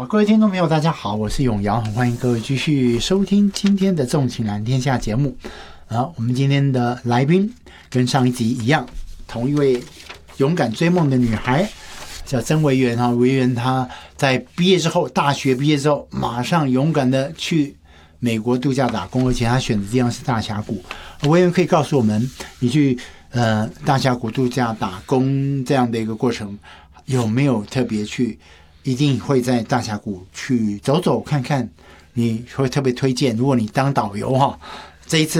好，各位听众朋友大家好，我是永尧，很欢迎各位继续收听今天的纵情蓝天下节目。我们今天的来宾跟上一集一样，同一位勇敢追梦的女孩叫曾维园。维园她在毕业之后，大学毕业之后马上勇敢的去美国度假打工，而且她选的地方是大峡谷。维园可以告诉我们，你去大峡谷度假打工这样的一个过程，有没有特别去一定会在大峡谷去走走看看？你会特别推荐，如果你当导游这一次